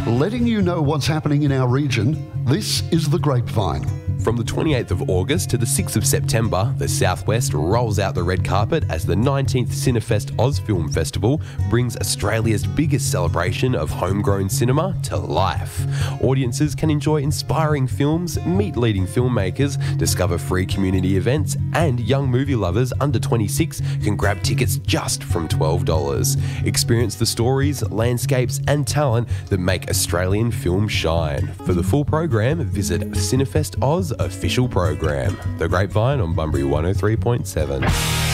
Letting you know what's happening in our region, this is The Grapevine. From the 28th of August to the 6th of September, the Southwest rolls out the red carpet as the 19th Cinefest Oz Film Festival brings Australia's biggest celebration of homegrown cinema to life. Audiences can enjoy inspiring films, meet leading filmmakers, discover free community events, and young movie lovers under 26 can grab tickets just from $12. Experience the stories, landscapes, and talent that make Australian film shine. For the full program, visit Cinefest Oz official program. The Grapevine on Bunbury 103.7.